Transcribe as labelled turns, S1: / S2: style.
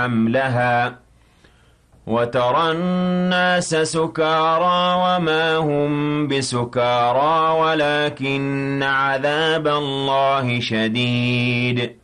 S1: حملها وترى الناس سكارى وما هم بسكارى ولكن عذاب الله شديد